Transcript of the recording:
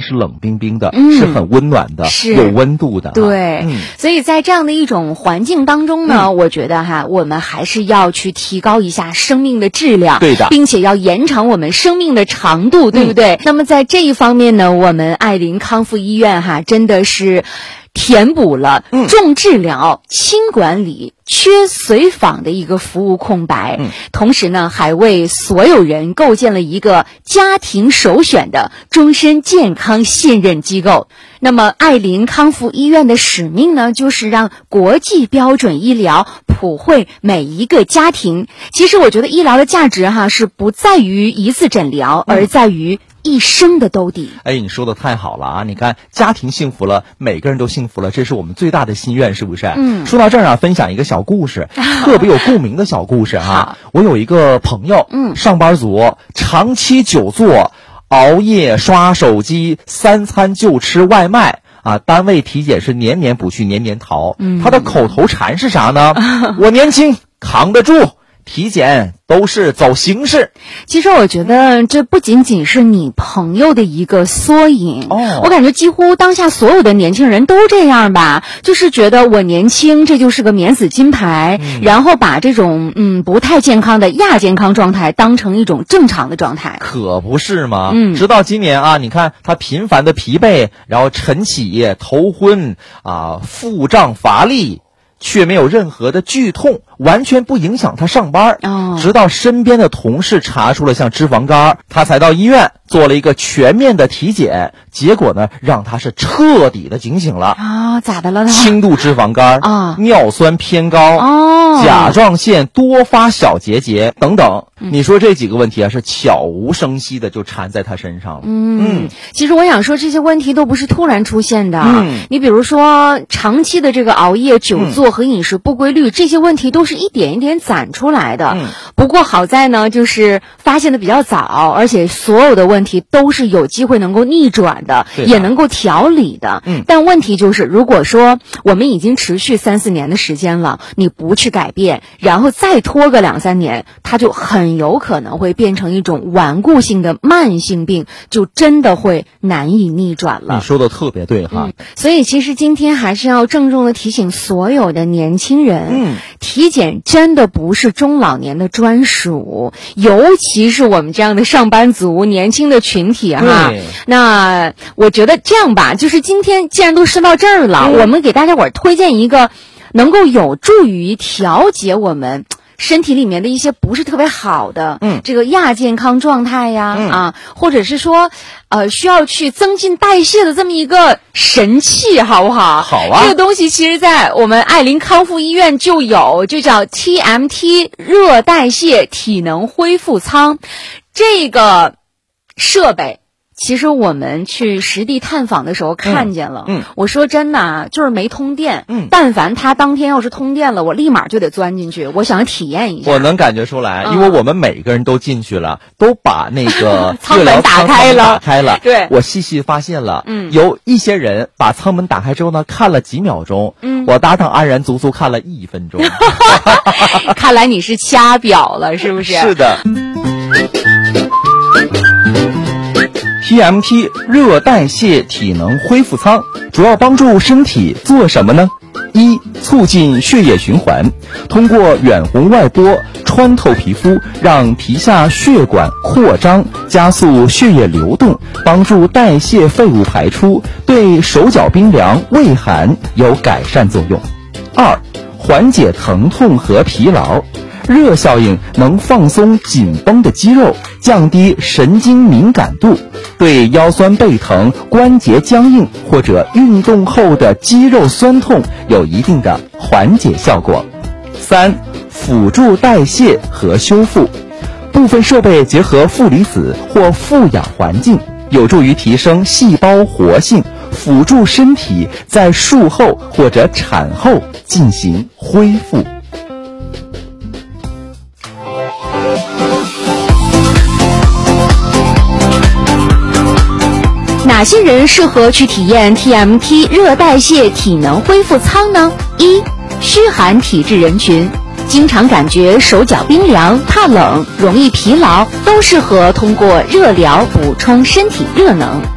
是冷冰冰的，是很温暖的，有温度的。 对，所以在这样的一种环境当中呢，我觉得我们还是要去提高一下生命的质量， 对的， 并且要延长我们生命的长度，对不对？那么在这一方面呢，我们爱林康复医院真的是填补了重治疗、轻管理、缺随访的一个服务空白，同时呢，还为所有人构建了一个家庭首选的终身健康信任机构。那么爱林康复医院的使命呢，就是让国际标准医疗普惠每一个家庭。其实我觉得医疗的价值是不在于一次诊疗，而在于一生的兜底。 你说的太好了啊！你看，家庭幸福了，每个人都幸福了，这是我们最大的心愿，是不是？说到这儿分享一个小故事，特别有共鸣的小故事我有一个朋友，上班族，长期久坐，熬夜刷手机，3餐就吃外卖单位体检是年年不去，年年逃。他的口头禅是啥呢？我年轻，扛得住。体检都是走形式。 其实我觉得这不仅仅是你朋友的一个缩影，我感觉几乎当下所有的年轻人都这样吧，就是觉得我年轻，这就是个免死金牌，然后把这种不太健康的亚健康状态当成一种正常的状态。 可不是吗？直到今年你看他频繁的疲惫，然后晨起、头昏腹胀乏力，却没有任何的剧痛，完全不影响他上班。直到身边的同事查出了像脂肪肝，他才到医院做了一个全面的体检，结果呢，让他是彻底的警醒了。 咋的了呢？ 轻度脂肪肝尿酸偏高甲状腺多发小结节等等。你说这几个问题是悄无声息的就缠在他身上了。 其实我想说，这些问题都不是突然出现的。你比如说长期的这个熬夜、久坐和饮食不规律，这些问题都是一点一点攒出来的。不过好在呢，就是发现的比较早，而且所有的问题都是有机会能够逆转的，也能够调理的。但问题就是，如果说我们已经持续3、4年的时间了，你不去改变，然后再拖个2、3年，它就很有可能会变成一种顽固性的慢性病，就真的会难以逆转了。 你说的特别对所以其实今天还是要郑重的提醒所有的年轻人，体检真的不是中老年的专属，尤其是我们这样的上班族、年轻的群体那我觉得这样吧，就是今天既然都说到这儿了，我们给大家伙推荐一个能够有助于调节我们身体里面的一些不是特别好的这个亚健康状态呀或者是说需要去增进代谢的这么一个神器，好不好？ 好这个东西其实在我们爱林康复医院就有，就叫 TMT 热代谢体能恢复舱。这个设备其实我们去实地探访的时候看见了，我说真的就是没通电，但凡他当天要是通电了，我立马就得钻进去，我想体验一下。 我能感觉出来，因为我们每个人都进去了，都把那个舱门打开了，对， 我细细发现了，有一些人把舱门打开之后呢，看了几秒钟，我搭档安然足足看了1分钟。 看来你是掐表了，是不是？ 是的。TMT 热代谢体能恢复舱主要帮助身体做什么呢？1. 促进血液循环，通过远红外波穿透皮肤，让皮下血管扩张，加速血液流动，帮助代谢废物排出，对手脚冰凉、畏寒有改善作用。2. 缓解疼痛和疲劳，热效应能放松紧绷的肌肉，降低神经敏感度，对腰酸背疼、关节僵硬或者运动后的肌肉酸痛有一定的缓解效果。3. 辅助代谢和修复，部分设备结合负离子或负氧环境，有助于提升细胞活性，辅助身体在术后或者产后进行恢复。 哪些人适合去体验 TMT 热代谢体能恢复舱呢？1. 虚寒体质人群，经常感觉手脚冰凉、怕冷、容易疲劳，都适合通过热疗补充身体热能。